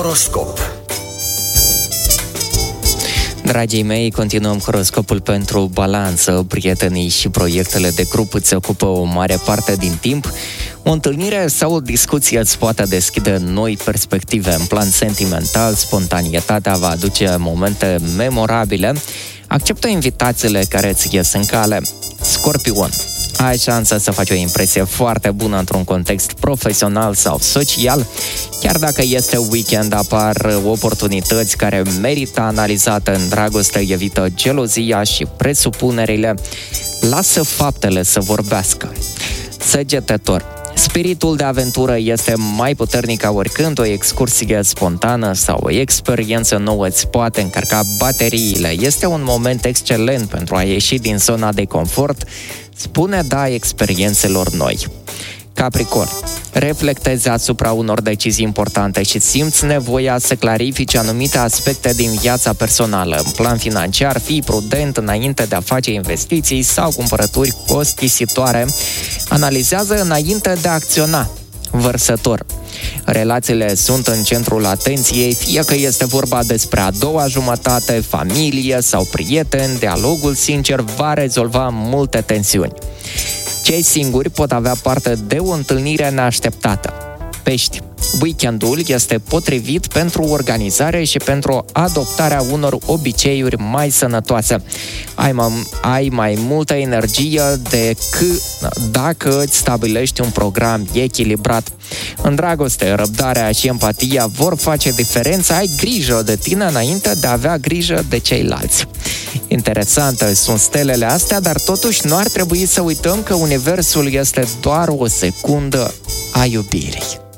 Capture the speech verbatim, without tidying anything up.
Horoscop. Dragii mei, continuăm horoscopul pentru balanță. Prietenii și proiectele de grup îți ocupă o mare parte din timp. O întâlnire sau o discuție îți poate deschide noi perspective. În plan sentimental, spontanitatea va aduce momente memorabile. Acceptă invitațiile care îți ies în cale. Scorpion. Ai șansa să faci o impresie foarte bună într-un context profesional sau social. Chiar dacă este weekend, apar oportunități care merită analizate în dragoste, evită gelozia și presupunerile. Lasă faptele să vorbească. Săgetător. Spiritul de aventură este mai puternic ca oricând. O excursie spontană sau o experiență nouă îți poate încărca bateriile. Este un moment excelent pentru a ieși din zona de confort. Spune da experiențelor noi. Capricorn. Reflectezi asupra unor decizii importante și simți nevoia să clarifici anumite aspecte din viața personală. În plan financiar, fii prudent înainte de a face investiții sau cumpărături costisitoare. Analizează înainte de a acționa. Vărsător. Relațiile sunt în centrul atenției, fie că este vorba despre a doua jumătate, familie sau prieteni, dialogul sincer va rezolva multe tensiuni. Cei singuri pot avea parte de o întâlnire neașteptată. Pești. Weekendul este potrivit pentru organizare și pentru adoptarea unor obiceiuri mai sănătoase. Ai mai, ai mai multă energie decât dacă îți stabilești un program echilibrat. În dragoste, răbdarea și empatia vor face diferența. Ai grijă de tine înainte de a avea grijă de ceilalți. Interesante sunt stelele astea, dar totuși nu ar trebui să uităm că universul este doar o secundă a iubirii.